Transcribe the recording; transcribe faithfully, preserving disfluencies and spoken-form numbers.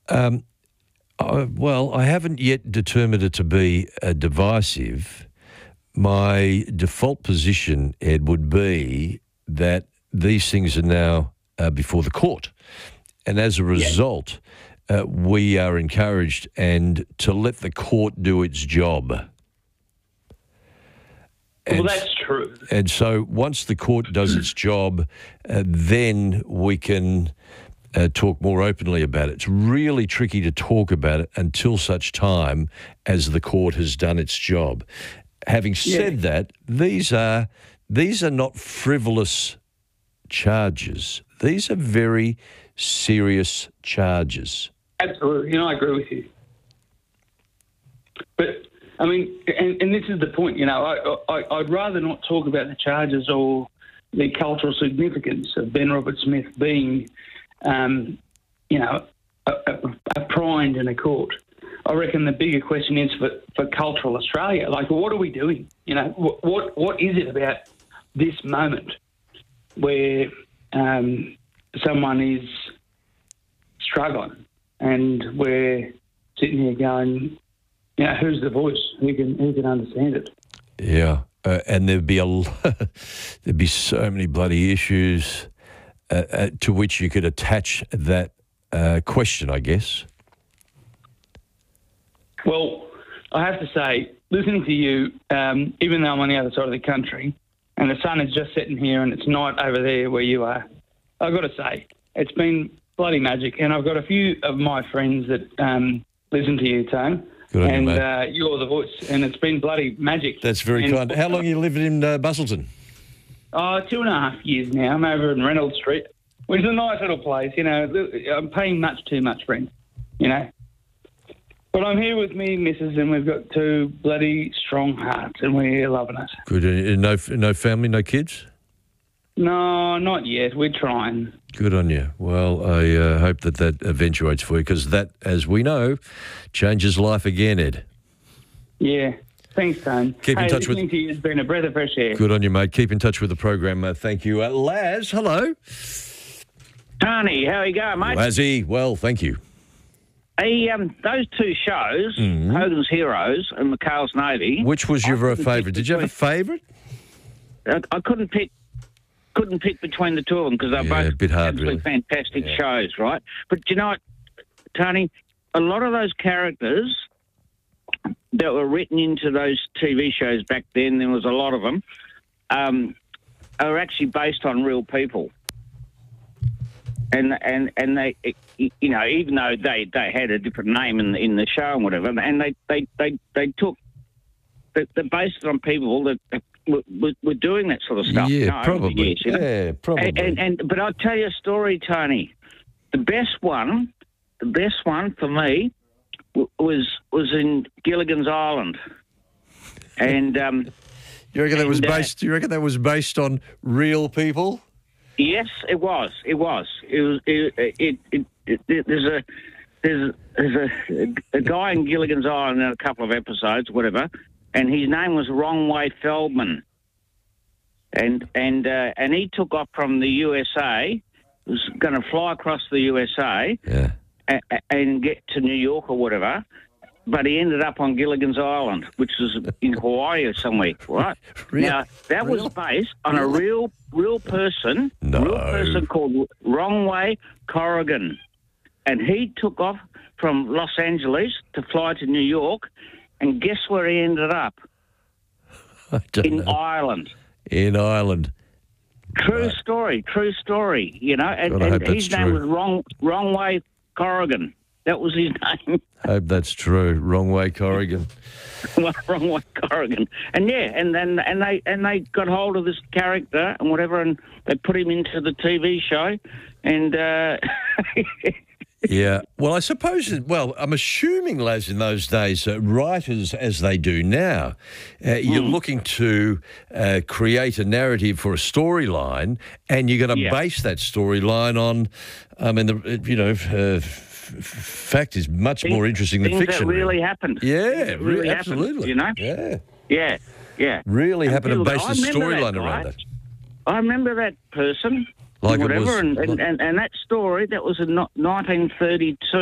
Um, I, well, I haven't yet determined it to be uh, divisive. My default position, Ed, would be that these things are now uh, before the court. And as a result, yeah. uh, we are encouraged and to let the court do its job. And, well, that's true. And so once the court does its job, uh, then we can uh, talk more openly about it. It's really tricky to talk about it until such time as the court has done its job. Having said yeah. that, these are these are not frivolous charges. These are very serious charges. Absolutely, you know, I agree with you. But I mean, and, and this is the point, you know, I, I, I'd rather not talk about the charges or the cultural significance of Ben Roberts-Smith being, um, you know, a, a, a primed in a court. I reckon the bigger question is for, for cultural Australia. Like, what are we doing? You know, what what, what is it about this moment where um, someone is struggling and we're sitting here going, you know, who's the voice? Who can who can understand it? Yeah, uh, and there'd be a there'd be so many bloody issues uh, uh, to which you could attach that uh, question, I guess. Well, I have to say, listening to you, um, even though I'm on the other side of the country, and the sun is just setting here, and it's night over there where you are, I've got to say, it's been bloody magic. And I've got a few of my friends that um, listen to you, Tone. Good on and you, mate. Uh, you're the voice, and it's been bloody magic. That's very and, kind. How long you lived in uh, Busselton? Oh, two and a half years now. I'm over in Reynolds Street, which is a nice little place. You know, I'm paying much too much rent, you know. But I'm here with me, missus, and we've got two bloody strong hearts, and we're loving it. Good. Uh, no, no family, no kids? No, not yet. We're trying. Good on you. Well, I uh, hope that that eventuates for you, because that, as we know, changes life again, Ed. Yeah. Thanks, Tone. Keep in hey, touch with. To you has been a breath of fresh air. Good on you, mate. Keep in touch with the program. Uh, thank you, uh, Laz. Hello, Tony. How are you going, mate? Lazzy. Well, thank you. Hey, um, those two shows, mm-hmm. Hogan's Heroes and McHale's Navy. Which was your favourite? Did you have a favourite? I, I couldn't pick. Couldn't pick between the two of them because they're yeah, both a bit hard, absolutely really. fantastic yeah. shows, right? But you know what, Tony? A lot of those characters that were written into those T V shows back then, there was a lot of them, um, are actually based on real people. And and and they, you know, even though they, they had a different name in the, in the show and whatever, and they they they, they took, they're based it on people that were, were doing that sort of stuff. Yeah, you know, probably. Years, you know? Yeah, probably. And, and, and but I'll tell you a story, Tony. The best one, the best one for me was was in Gilligan's Island, and um, you reckon that was and, uh, based? You reckon that was based on real people? Yes, it was. It was. It was. It. It. it, it, it there's a. There's, there's a, a guy in Gilligan's Island in a couple of episodes, whatever, and his name was Wrong-Way Feldman, and and uh, and he took off from the U S A, was going to fly across the U S A, yeah. and, and get to New York or whatever. But he ended up on Gilligan's Island, which is in Hawaii or somewhere, right? Real? Now, that real? was based on a real real person, no. real person called Wrong-Way Corrigan. And he took off from Los Angeles to fly to New York, and guess where he ended up? I don't in know. Ireland. In Ireland. True Right. story, true story, you know, and, God, I hope and his that's name true. was Wrong Wrong-Way Corrigan. That was his name. Hope that's true. Wrong-Way Corrigan. Wrong-Way Corrigan. And yeah, and then and they and they got hold of this character and whatever, and they put him into the T V show, and uh, Yeah. Well, I suppose, well, I'm assuming, Laz, in those days, uh, writers, as they do now, uh, you're Mm. looking to uh, create a narrative for a storyline, and you're going to Yeah. base that storyline on, I mean, the, you know, uh, f- fact is much Things- more interesting than things fiction. that really happened. Yeah, Things that really, happened, absolutely. you know? Yeah. Yeah, yeah. Really And happened and people- base the I remember storyline that around guy. that. I remember that person, Like it whatever, was- and, and, and, and that story, that was in nineteen thirty-two.